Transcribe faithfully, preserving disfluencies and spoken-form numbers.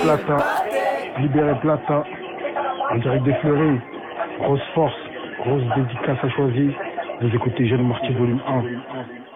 Plata, Libéré Plata, en direct des Fleury, grosse force, grosse dédicace à choisir. Vous écoutez Jeune Marty volume un.